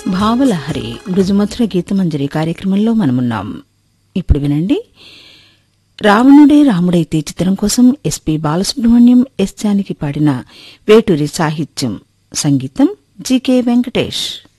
భావలహరి మృదుమధుర గీతమంజరి కార్యక్రమంలో మనమున్నాం. ఇప్పుడు వినండి, రావణుడే రాముడైతే చిత్రం కోసం ఎస్పి బాలసుబ్రహ్మణ్యం, ఎస్ జానకి పాడిన వేటూరి సాహిత్యం, సంగీతం జికే వెంకటేష్.